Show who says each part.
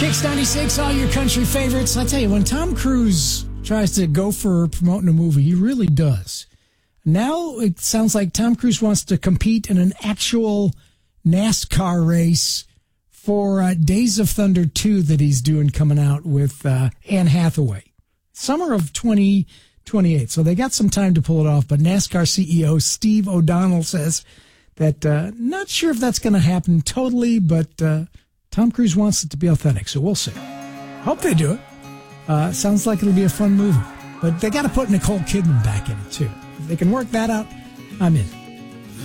Speaker 1: Kicks 96, all your country favorites. I tell you, when Tom Cruise tries to go for promoting a movie, he really does. Now it sounds like Tom Cruise wants to compete in an actual NASCAR race for Days of Thunder 2 that he's doing coming out with Anne Hathaway. Summer of 2028. So they got some time to pull it off, but NASCAR CEO Steve O'Donnell says that not sure if that's going to happen totally, but Tom Cruise wants it to be authentic, so we'll see. Hope they do it. Sounds like it'll be a fun movie. But they got to put Nicole Kidman back in it, too. If they can work that out, I'm in.